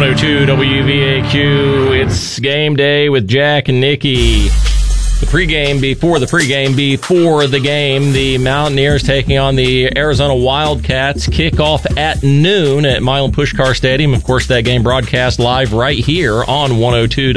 102 WVAQ. It's game day with Jack and Nikki. The pregame before the game. The Mountaineers taking on the Arizona Wildcats. Kickoff at noon at Milan Puskar Stadium. Of course, that game broadcast live right here on 102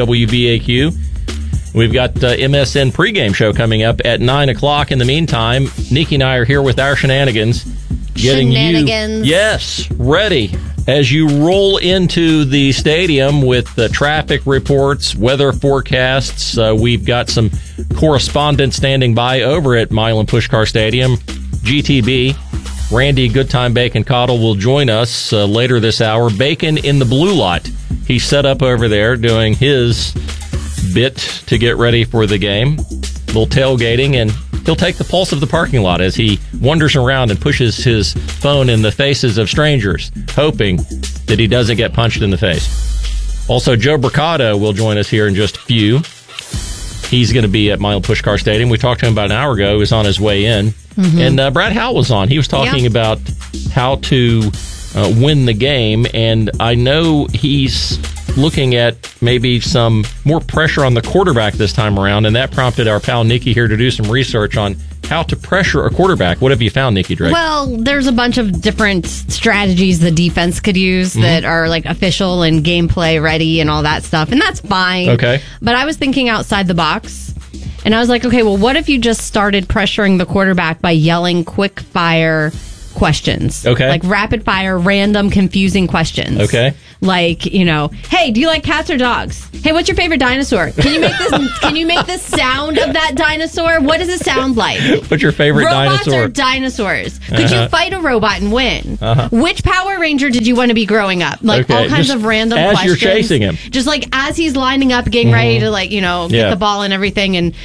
WVAQ. We've got MSN pregame show coming up at 9 o'clock. In the meantime, Nikki and I are here with our shenanigans. Getting Shenanigans. Yes, ready as you roll into the stadium with the traffic reports, weather forecasts. We've got some correspondents standing by over at Milan Puskar Stadium. GTB, Randy Goodtime Bacon Cottle will join us later this hour. Bacon in the blue lot. He's set up over there doing his bit to get ready for the game. A little tailgating, and he'll take the pulse of the parking lot as he wanders around and pushes his phone in the faces of strangers, hoping that he doesn't get punched in the face. Also, Joe Bricado will join us here in just a few. He's going to be at Milan Puskar Stadium. We talked to him about an hour ago. He was on his way in. Mm-hmm. And Brad Howell was on. He was talking about how to win the game, and I know he's looking at maybe some more pressure on the quarterback this time around, and that prompted our pal Nikki here to do some research on how to pressure a quarterback. What have you found, Nikki Drake? Well, there's a bunch of different strategies the defense could use that are like official and gameplay ready and all that stuff, and that's fine. Okay. But I was thinking outside the box, and I was like, okay, well, what if you just started pressuring the quarterback by yelling quick fire questions? Okay. Like rapid fire, random, confusing questions. Okay. Like, you know, hey, do you like cats or dogs? Hey, what's your favorite dinosaur? Can you make this? Can you make the sound of that dinosaur? What does it sound like? What's your favorite Robots dinosaur? or dinosaurs? Could you fight a robot and win? Which Power Ranger did you want to be growing up? Like all kinds of random as questions. You're chasing him. Just like as he's lining up, getting ready to get the ball and everything, and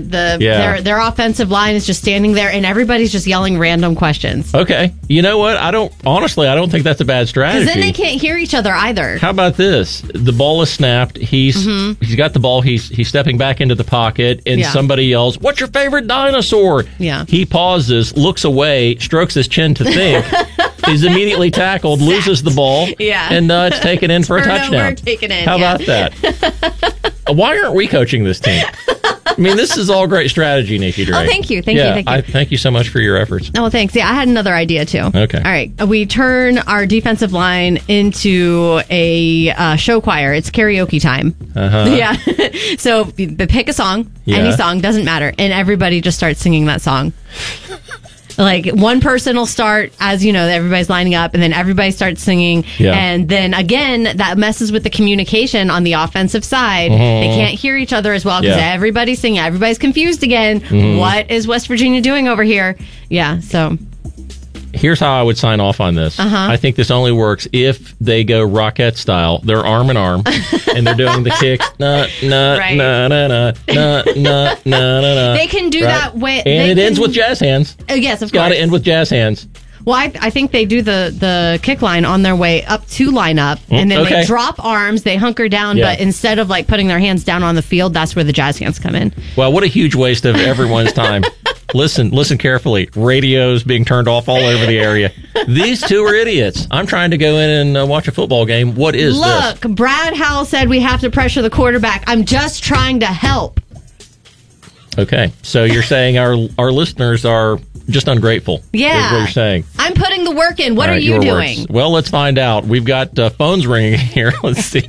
their offensive line is just standing there, and everybody's just yelling random questions. Okay. You know what? I don't think that's a bad strategy. Because then they can't hear each other either. How about this? The ball is snapped. He's got the ball. He's stepping back into the pocket, and somebody yells, "What's your favorite dinosaur?" Yeah. He pauses, looks away, strokes his chin to think. He's immediately tackled, loses the ball, and it's taken in for a touchdown. Taken in. How about that? Why aren't we coaching this team? I mean, this is all great strategy, Nikki Drake. Oh, thank you. Thank you. Thank you so much for your efforts. Oh, thanks. Yeah, I had another idea, too. Okay. All right. We turn our defensive line into a show choir. It's karaoke time. Yeah. So pick a song, any song, doesn't matter, and everybody just starts singing that song. Like one person will start as everybody's lining up, and then everybody starts singing, and then again that messes with the communication on the offensive side. They can't hear each other as well because everybody's singing. Everybody's confused again. What is West Virginia doing over here? Yeah, so here's how I would sign off on this. I think this only works if they go Rockette style. They're arm in arm, and they're doing the kick. They can do that way. And it ends with jazz hands. Oh, yes, of course. Got to end with jazz hands. Well, I think they do the kick line on their way up to line up, and then they drop arms, they hunker down, but instead of like putting their hands down on the field, that's where the jazz hands come in. Well, what a huge waste of everyone's time. Listen carefully. Radios being turned off all over the area. These two are idiots. I'm trying to go in and watch a football game. What is this? Look, Brad Howell said we have to pressure the quarterback. I'm just trying to help. Okay, so you're saying our listeners are just ungrateful. Yeah. Is what you're saying. I'm putting the work in. What are you doing? Words. Well, let's find out. We've got phones ringing here. Let's see.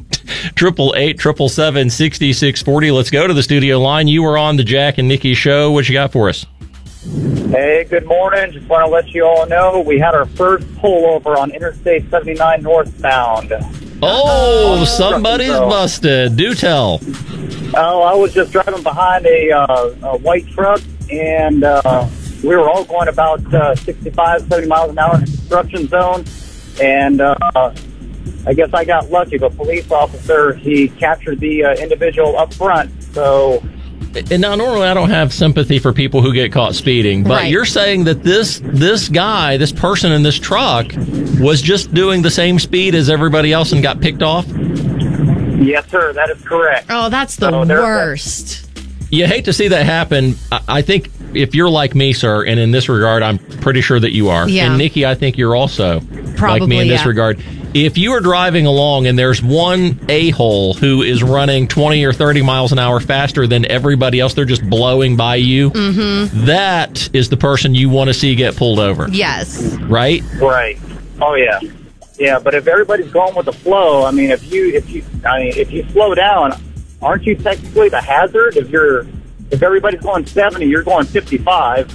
888-777-6640. Let's go to the studio line. You are on the Jack and Nikki show. What you got for us? Hey, good morning. Just want to let you all know we had our first pullover on Interstate 79 northbound. Oh, somebody's busted. Do tell. Oh, I was just driving behind a white truck, and we were all going about 65, 70 miles an hour in the construction zone, and I guess I got lucky. The police officer, he captured the individual up front, so... And now, normally I don't have sympathy for people who get caught speeding, but you're saying that this guy, this person in this truck, was just doing the same speed as everybody else and got picked off? Yes, sir. That is correct. Oh, that's the worst. You hate to see that happen. I think if you're like me, sir, and in this regard, I'm pretty sure that you are. Yeah. And Nikki, I think you're also probably like me in this regard. If you are driving along and there's one a-hole who is running 20 or 30 miles an hour faster than everybody else, they're just blowing by you, that is the person you want to see get pulled over. Yes. Right? Right. Oh, yeah. Yeah, but if everybody's going with the flow, I mean, if you slow down, aren't you technically the hazard? If everybody's going 70, you're going 55.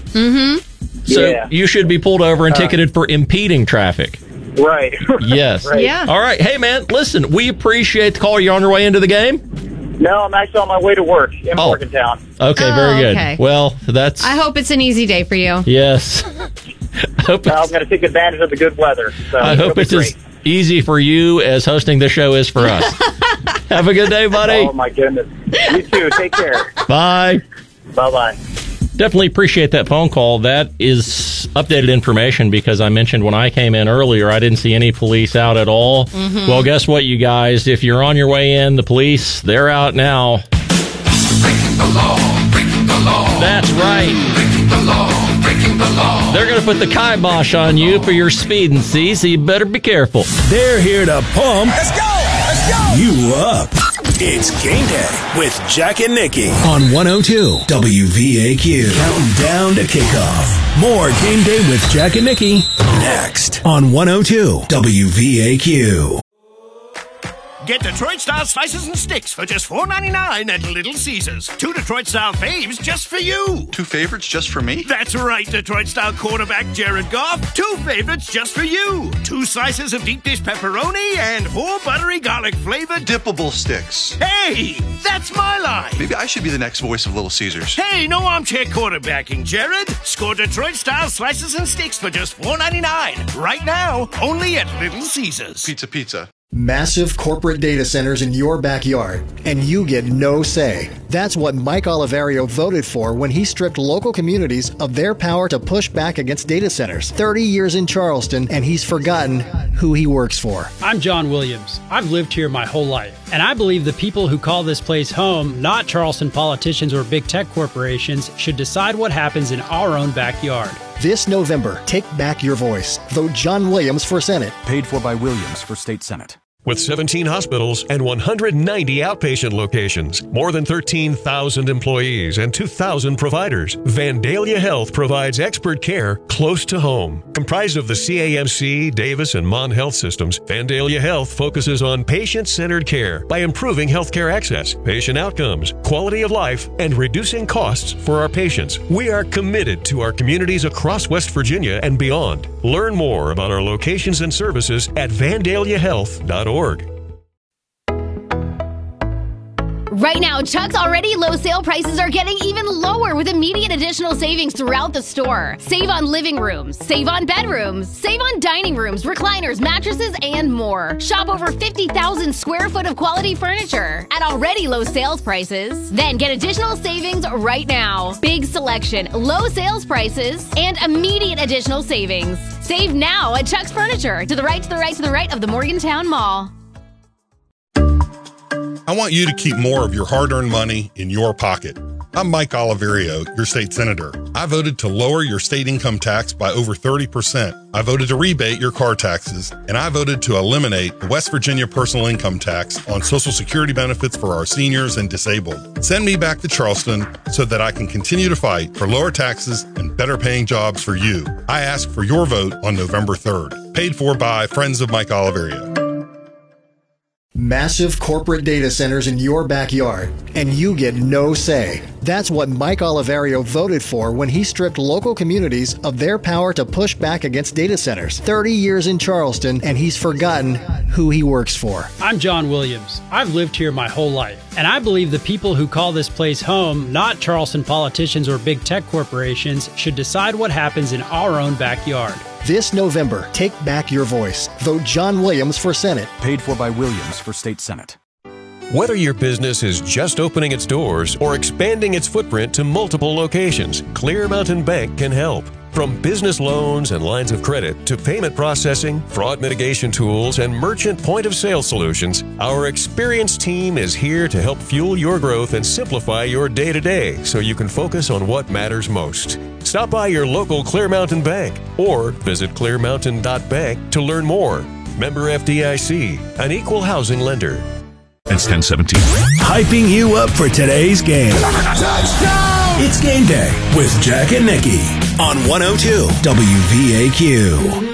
So you should be pulled over and ticketed for impeding traffic. Right. Yes. Right. Yeah. All right. Hey, man, listen, we appreciate the call. You're on your way into the game? No, I'm actually on my way to work in Morgantown. Okay, very good. Okay. Well, that's... I hope it's an easy day for you. Yes. I'm going to take advantage of the good weather. So I hope it's as easy for you as hosting the show is for us. Have a good day, buddy. Oh, my goodness. You too. Take care. Bye. Bye-bye. Definitely appreciate that phone call. That is updated information because I mentioned when I came in earlier, I didn't see any police out at all. Well, guess what, you guys? If you're on your way in, the police, they're out now. Breaking the law, breaking the law. That's right. Breaking the law, breaking the law. They're going to put the kibosh on you for your speeding, see, so you better be careful. They're here to pump. Let's go You up. It's game day with Jack and Nikki on 102 WVAQ. Counting down to kickoff. More game day with Jack and Nikki next on 102 WVAQ. Get Detroit-style slices and sticks for just $4.99 at Little Caesars. 2 Detroit-style faves just for you. 2 favorites just for me? That's right, Detroit-style quarterback Jared Goff. 2 favorites just for you. 2 slices of deep dish pepperoni and 4 buttery garlic-flavored Dippable sticks. Hey, that's my line. Maybe I should be the next voice of Little Caesars. Hey, no armchair quarterbacking, Jared. Score Detroit-style slices and sticks for just $4.99. Right now, only at Little Caesars. Pizza. Massive corporate data centers in your backyard, and you get no say. That's what Mike Oliverio voted for when he stripped local communities of their power to push back against data centers. 30 years in Charleston, and he's forgotten who he works for. I'm John Williams. I've lived here my whole life, and I believe the people who call this place home, not Charleston politicians or big tech corporations, should decide what happens in our own backyard. This November, take back your voice. Vote John Williams for Senate. Paid for by Williams for State Senate. With 17 hospitals and 190 outpatient locations, more than 13,000 employees and 2,000 providers, Vandalia Health provides expert care close to home. Comprised of the CAMC, Davis, and Mon Health systems, Vandalia Health focuses on patient-centered care by improving healthcare access, patient outcomes, quality of life, and reducing costs for our patients. We are committed to our communities across West Virginia and beyond. Learn more about our locations and services at vandaliahealth.org. Right now, Chuck's already low sale prices are getting even lower with immediate additional savings throughout the store. Save on living rooms, save on bedrooms, save on dining rooms, recliners, mattresses, and more. Shop over 50,000 square foot of quality furniture at already low sales prices. Then get additional savings right now. Big selection, low sales prices, and immediate additional savings. Save now at Chuck's Furniture. To the right, to the right, to the right of the Morgantown Mall. I want you to keep more of your hard-earned money in your pocket. I'm Mike Oliverio, your state senator. I voted to lower your state income tax by over 30%. I voted to rebate your car taxes, and I voted to eliminate the West Virginia personal income tax on Social Security benefits for our seniors and disabled. Send me back to Charleston so that I can continue to fight for lower taxes and better paying jobs for you. I ask for your vote on November 3rd. Paid for by Friends of Mike Oliverio. Massive corporate data centers in your backyard, and you get no say. That's what Mike Oliverio voted for when he stripped local communities of their power to push back against data centers. 30 years in Charleston, and he's forgotten who he works for. I'm John Williams. I've lived here my whole life, and I believe the people who call this place home, not Charleston politicians or big tech corporations, should decide what happens in our own backyard. This November, take back your voice. Vote John Williams for Senate. Paid for by Williams for State Senate. Whether your business is just opening its doors or expanding its footprint to multiple locations, Clear Mountain Bank can help. From business loans and lines of credit to payment processing, fraud mitigation tools, and merchant point-of-sale solutions, our experienced team is here to help fuel your growth and simplify your day-to-day so you can focus on what matters most. Stop by your local Clear Mountain Bank or visit clearmountain.bank to learn more. Member FDIC, an equal housing lender. It's 10:17. Hyping you up for today's game. Touchdown! It's game day with Jack and Nikki on 102 WVAQ.